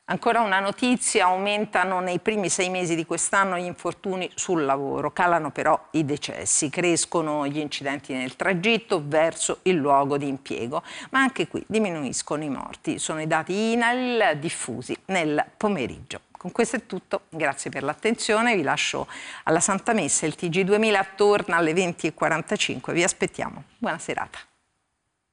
Ancora una notizia: aumentano nei primi 6 mesi di quest'anno gli infortuni sul lavoro, calano però i decessi, crescono gli incidenti nel tragitto verso il luogo di impiego, ma anche qui diminuiscono i morti. Sono i dati INAIL diffusi nel pomeriggio. Con questo è tutto, grazie per l'attenzione, vi lascio alla Santa Messa, il TG2000 torna alle 20:45, vi aspettiamo, buona serata.